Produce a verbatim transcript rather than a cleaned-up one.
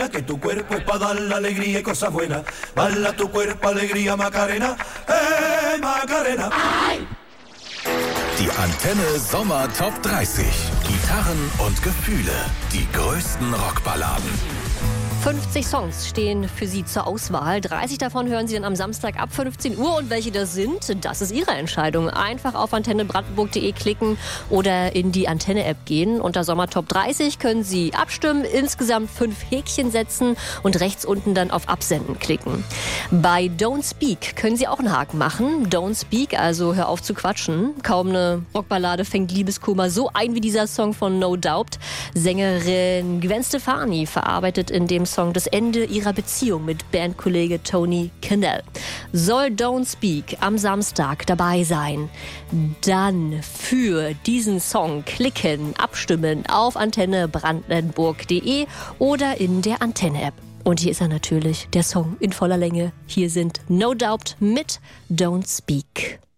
Que tu cuerpo es para dar la alegría y cosas buenas. Bala tu cuerpo, alegría, Macarena. Hey, Macarena. Die Antenne Sommer Top dreißig. Gitarren und Gefühle. Die größten Rockballaden. fünfzig Songs stehen für Sie zur Auswahl. dreißig davon hören Sie dann am Samstag ab fünfzehn Uhr. Und welche das sind, das ist Ihre Entscheidung. Einfach auf antenne brandenburg punkt de klicken oder in die Antenne-App gehen. Unter Sommer Top dreißig können Sie abstimmen, insgesamt fünf Häkchen setzen und rechts unten dann auf Absenden klicken. Bei Don't Speak können Sie auch einen Haken machen. Don't Speak, also hör auf zu quatschen. Kaum eine Rockballade fängt Liebeskummer so ein wie dieser Song von No Doubt. Sängerin Gwen Stefani verarbeitet in dem Song das Ende ihrer Beziehung mit Bandkollege Tony Cannell. Soll Don't Speak am Samstag dabei sein? Dann für diesen Song klicken, abstimmen auf antenne brandenburg punkt de oder in der Antenne-App. Und hier ist er natürlich, der Song in voller Länge. Hier sind No Doubt mit Don't Speak.